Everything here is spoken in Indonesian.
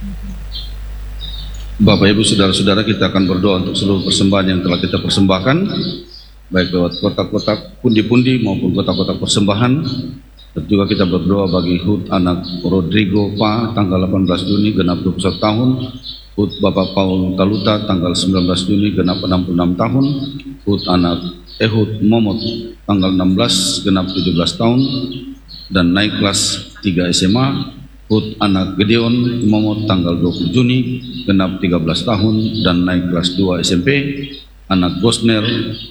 Bapak Ibu Saudara-saudara, kita akan berdoa untuk seluruh persembahan yang telah kita persembahkan, baik lewat kotak-kotak pundi-pundi maupun kotak-kotak persembahan. Dan juga kita berdoa bagi Hud anak Rodrigo Pa tanggal 18 Juni genap 21 tahun, Hud Bapak Paul Taluta tanggal 19 Juni genap 66 tahun, Hud anak Ehud Momot tanggal 16 genap 17 tahun dan naik kelas 3 SMA, Hud anak Gedeon Momot tanggal 20 Juni genap 13 tahun dan naik kelas 2 SMP, anak Gosner